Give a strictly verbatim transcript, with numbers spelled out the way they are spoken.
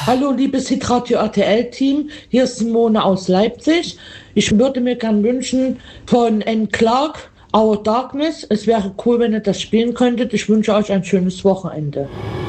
Hallo, liebes Hitradio R T L-Team, hier ist Simone aus Leipzig. Ich würde mir gern wünschen von Anne Clark, Our Darkness. Es wäre cool, wenn ihr das spielen könntet. Ich wünsche euch ein schönes Wochenende.